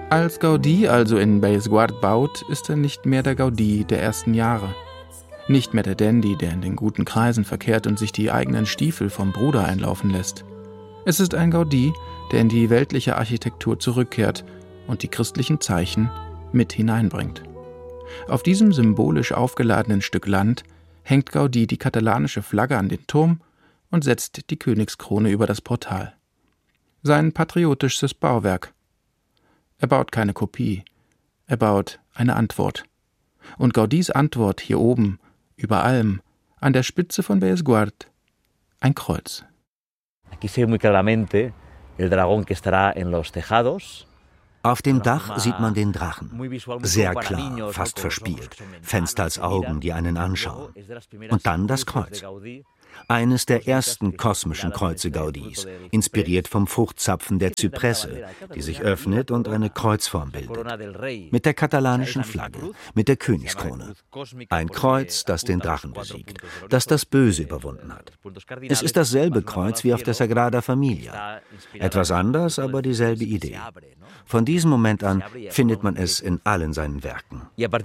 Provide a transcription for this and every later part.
Als Gaudí also in Bellesguard baut, ist er nicht mehr der Gaudí der ersten Jahre. Nicht mehr der Dandy, der in den guten Kreisen verkehrt und sich die eigenen Stiefel vom Bruder einlaufen lässt. Es ist ein Gaudí, der in die weltliche Architektur zurückkehrt und die christlichen Zeichen mit hineinbringt. Auf diesem symbolisch aufgeladenen Stück Land hängt Gaudí die katalanische Flagge an den Turm und setzt die Königskrone über das Portal. Sein patriotisches Bauwerk. Er baut keine Kopie, er baut eine Antwort. Und Gaudís Antwort hier oben, über allem, an der Spitze von Bellesguard, ein Kreuz. Aquí se ve muy claramente el dragón que estará en los tejados. Auf dem Dach sieht man den Drachen. Sehr klar, fast verspielt. Fenster als Augen, die einen anschauen. Und dann das Kreuz. Eines der ersten kosmischen Kreuze Gaudís, inspiriert vom Fruchtzapfen der Zypresse, die sich öffnet und eine Kreuzform bildet. Mit der katalanischen Flagge, mit der Königskrone. Ein Kreuz, das den Drachen besiegt, das das Böse überwunden hat. Es ist dasselbe Kreuz wie auf der Sagrada Familia. Etwas anders, aber dieselbe Idee. Von diesem Moment an findet man es in allen seinen Werken.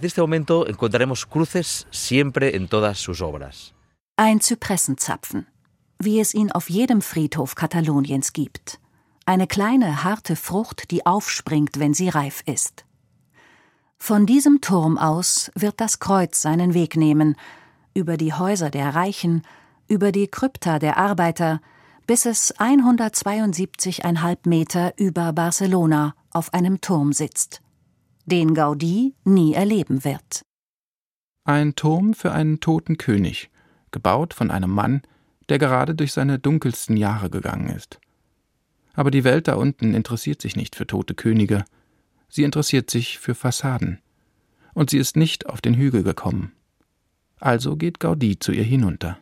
Ein Zypressenzapfen, wie es ihn auf jedem Friedhof Kataloniens gibt. Eine kleine, harte Frucht, die aufspringt, wenn sie reif ist. Von diesem Turm aus wird das Kreuz seinen Weg nehmen, über die Häuser der Reichen, über die Krypta der Arbeiter, bis es 172,5 Meter über Barcelona auf einem Turm sitzt, den Gaudí nie erleben wird. Ein Turm für einen toten König, gebaut von einem Mann, der gerade durch seine dunkelsten Jahre gegangen ist. Aber die Welt da unten interessiert sich nicht für tote Könige, sie interessiert sich für Fassaden. Und sie ist nicht auf den Hügel gekommen. Also geht Gaudí zu ihr hinunter.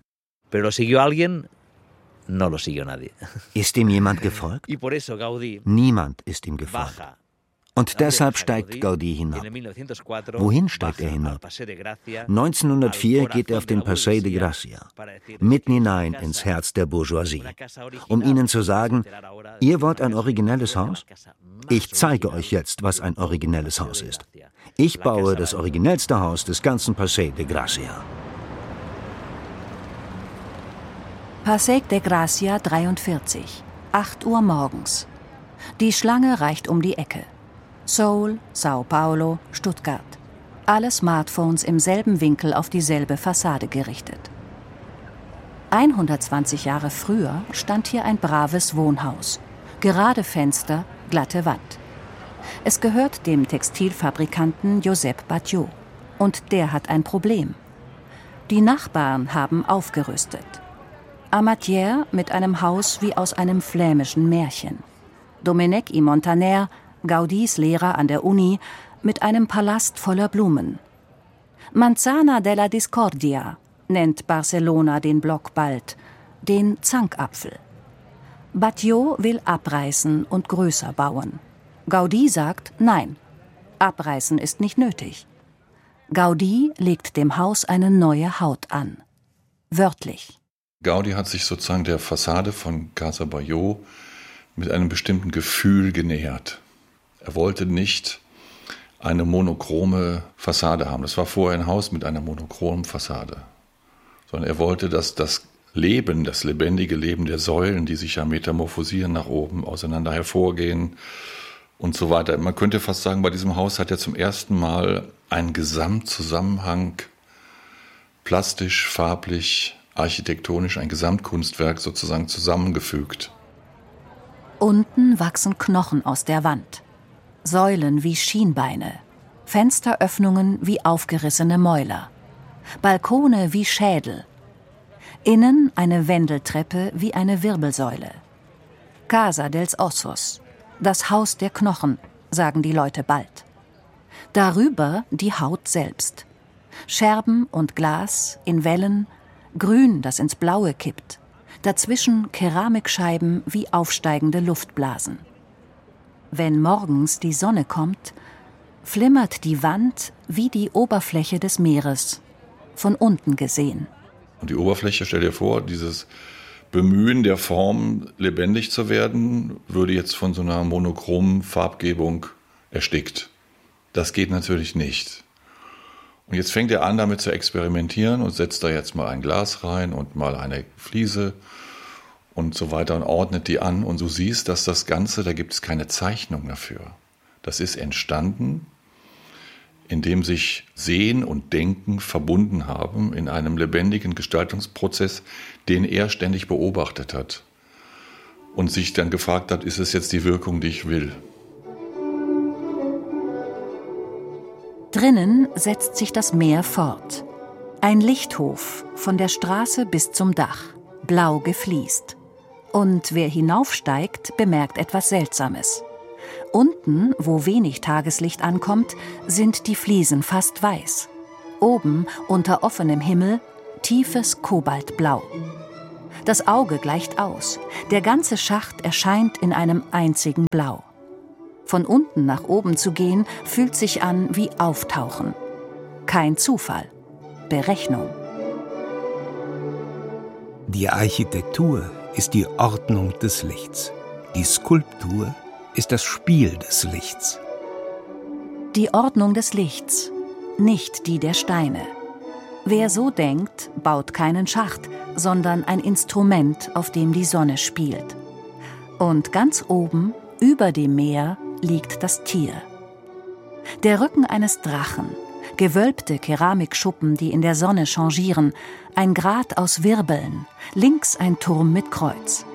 Ist ihm jemand gefolgt? Niemand ist ihm gefolgt. Und deshalb steigt Gaudí hinab. Wohin steigt er hinab? 1904 geht er auf den Passeig de Gracia, mitten hinein ins Herz der Bourgeoisie, um ihnen zu sagen, ihr wollt ein originelles Haus? Ich zeige euch jetzt, was ein originelles Haus ist. Ich baue das originellste Haus des ganzen Passeig de Gracia. Passeig de Gracia 43, 8 Uhr morgens. Die Schlange reicht um die Ecke. Seoul, Sao Paulo, Stuttgart. Alle Smartphones im selben Winkel auf dieselbe Fassade gerichtet. 120 Jahre früher stand hier ein braves Wohnhaus. Gerade Fenster, glatte Wand. Es gehört dem Textilfabrikanten Josep Batlló. Und der hat ein Problem. Die Nachbarn haben aufgerüstet. Amatière mit einem Haus wie aus einem flämischen Märchen. Domènech i Montaner, Gaudís Lehrer an der Uni, mit einem Palast voller Blumen. Manzana della Discordia nennt Barcelona den Block bald, den Zankapfel. Batlló will abreißen und größer bauen. Gaudí sagt nein, abreißen ist nicht nötig. Gaudí legt dem Haus eine neue Haut an. Wörtlich. Gaudí hat sich sozusagen der Fassade von Casa Batlló mit einem bestimmten Gefühl genähert. Er wollte nicht eine monochrome Fassade haben. Das war vorher ein Haus mit einer monochromen Fassade. Sondern er wollte, dass das Leben, das lebendige Leben der Säulen, die sich ja metamorphosieren nach oben, auseinander hervorgehen und so weiter. Man könnte fast sagen, bei diesem Haus hat er zum ersten Mal einen Gesamtzusammenhang, plastisch, farblich, architektonisch, ein Gesamtkunstwerk sozusagen zusammengefügt. Unten wachsen Knochen aus der Wand. Säulen wie Schienbeine, Fensteröffnungen wie aufgerissene Mäuler, Balkone wie Schädel, innen eine Wendeltreppe wie eine Wirbelsäule. Casa dels Ossos, das Haus der Knochen, sagen die Leute bald. Darüber die Haut selbst. Scherben und Glas in Wellen, Grün, das ins Blaue kippt. Dazwischen Keramikscheiben wie aufsteigende Luftblasen. Wenn morgens die Sonne kommt, flimmert die Wand wie die Oberfläche des Meeres, von unten gesehen. Und die Oberfläche, stell dir vor, dieses Bemühen der Form, lebendig zu werden, würde jetzt von so einer monochromen Farbgebung erstickt. Das geht natürlich nicht. Und jetzt fängt er an, damit zu experimentieren und setzt da jetzt mal ein Glas rein und mal eine Fliese und so weiter und ordnet die an. Und du siehst, dass das Ganze, da gibt es keine Zeichnung dafür. Das ist entstanden, indem sich Sehen und Denken verbunden haben in einem lebendigen Gestaltungsprozess, den er ständig beobachtet hat und sich dann gefragt hat, ist es jetzt die Wirkung, die ich will? Drinnen setzt sich das Meer fort. Ein Lichthof von der Straße bis zum Dach, blau gefliest. Und wer hinaufsteigt, bemerkt etwas Seltsames. Unten, wo wenig Tageslicht ankommt, sind die Fliesen fast weiß. Oben, unter offenem Himmel, tiefes Kobaltblau. Das Auge gleicht aus. Der ganze Schacht erscheint in einem einzigen Blau. Von unten nach oben zu gehen, fühlt sich an wie Auftauchen. Kein Zufall, Berechnung. Die Architektur ist die Ordnung des Lichts. Die Skulptur ist das Spiel des Lichts. Die Ordnung des Lichts, nicht die der Steine. Wer so denkt, baut keinen Schacht, sondern ein Instrument, auf dem die Sonne spielt. Und ganz oben, über dem Meer, liegt das Tier. Der Rücken eines Drachen, gewölbte Keramikschuppen, die in der Sonne changieren, ein Grat aus Wirbeln, links ein Turm mit Kreuz.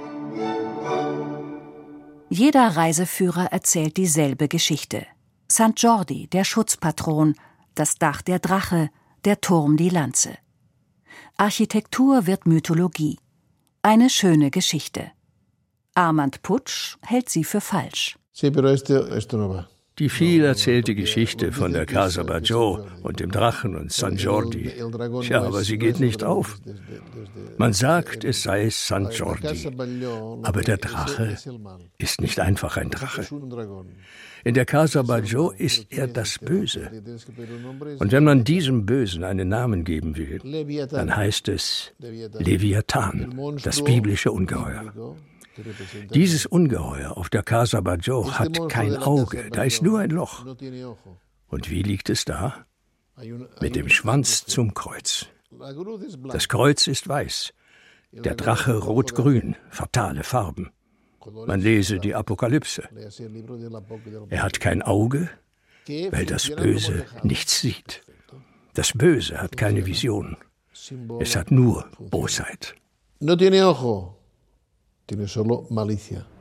Jeder Reiseführer erzählt dieselbe Geschichte. St. Jordi, der Schutzpatron, das Dach der Drache, der Turm die Lanze. Architektur wird Mythologie. Eine schöne Geschichte. Armand Putsch hält sie für falsch. Die viel erzählte Geschichte von der Casa Batlló und dem Drachen und St. Jordi. Ja, aber sie geht nicht auf. Man sagt, es sei St. Jordi. Aber der Drache ist nicht einfach ein Drache. In der Casa Batlló ist er das Böse. Und wenn man diesem Bösen einen Namen geben will, dann heißt es Leviathan, das biblische Ungeheuer. Dieses Ungeheuer auf der Casa Batlló hat kein Auge, da ist nur ein Loch. Und wie liegt es da? Mit dem Schwanz zum Kreuz. Das Kreuz ist weiß, der Drache rot-grün, fatale Farben. Man lese die Apokalypse. Er hat kein Auge, weil das Böse nichts sieht. Das Böse hat keine Vision. Es hat nur Bosheit. No tiene ojo. Tiene solo malicia.